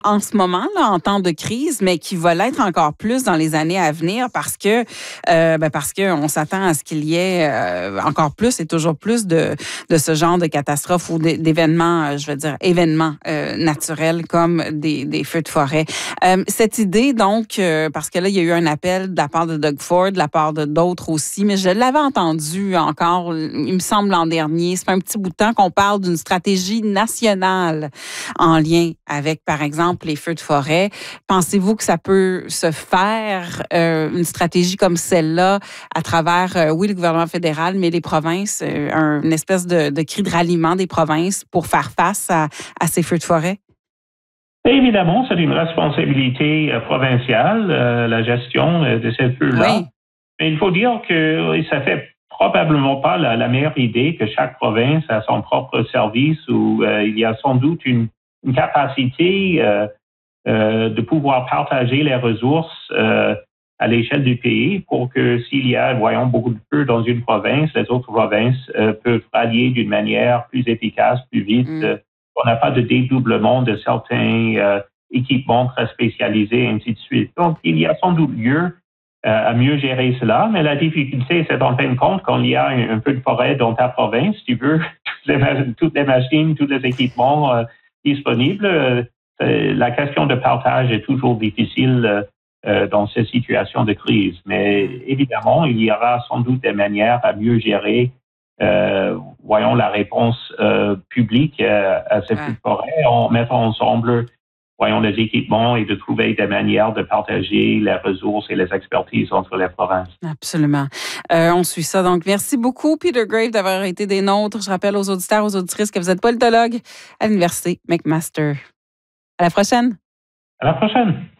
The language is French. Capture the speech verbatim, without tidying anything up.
en ce moment, là, en temps de crise, mais qui va l'être encore plus dans les années à venir parce que euh, ben parce qu'on s'attend à ce qu'il y ait euh, encore plus et toujours plus de, de ce genre de catastrophes ou d'événements, euh, je veux dire, événements euh, naturels comme des, des feux de forêt. Euh, cette idée, donc, euh, parce que là, il y a eu un appel de la part de Doug Ford, de la part de d'autres aussi, mais je l'avais entendu encore, il me semble, l'an dernier. Ça fait un petit bout de temps qu'on parle d'une stratégie nationale en lien avec, par exemple, les feux de forêt. Pensez-vous que ça peut se faire, euh, une stratégie comme celle-là, à travers, euh, oui, le gouvernement fédéral, mais les provinces, euh, un, une espèce de, de cri de ralliement des provinces pour faire face à, à ces feux de forêt? Évidemment, c'est une responsabilité euh, provinciale, euh, la gestion euh, de ces feux-là. Oui. Mais il faut dire que ça fait probablement pas la, la meilleure idée que chaque province a son propre service où euh, il y a sans doute une, une capacité euh, euh, de pouvoir partager les ressources euh, à l'échelle du pays pour que s'il y a, voyons, beaucoup de feux dans une province, les autres provinces euh, peuvent rallier d'une manière plus efficace, plus vite. Mm. On n'a pas de dédoublement de certains euh, équipements très spécialisés, et ainsi de suite. Donc, il y a sans doute lieu euh, à mieux gérer cela, mais la difficulté, c'est en fin de compte, quand il y a un, un peu de forêt dans ta province, tu veux toutes les, toutes les machines, tous les équipements euh, disponibles. Euh, la question de partage est toujours difficile euh, dans ces situations de crise. Mais évidemment, il y aura sans doute des manières à mieux gérer Euh, voyons la réponse euh, publique euh, à ces feux de forêt en mettant ensemble, voyons, les équipements et de trouver des manières de partager les ressources et les expertises entre les provinces. Absolument. Euh, on suit ça. Donc, merci beaucoup, Peter Graves, d'avoir été des nôtres. Je rappelle aux auditeurs, aux auditrices que vous êtes politologue à l'Université McMaster. À la prochaine. À la prochaine.